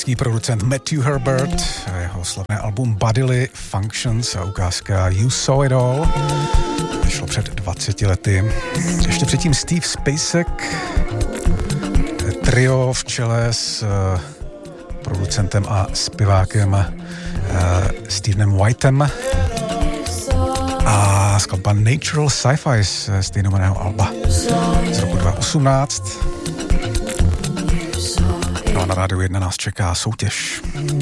americký producent Matthew Herbert, jeho slavné album Bodily Functions a ukázka You Saw It All. Vyšlo před 20 lety. Ještě předtím Steve Spacek, trio v čele s producentem a zpěvákem Stevenem Whitem a skladba Natural Sci-Fi z stejnojmenného alba z roku 2018. No a na Rádiu 1 nás čeká soutěž.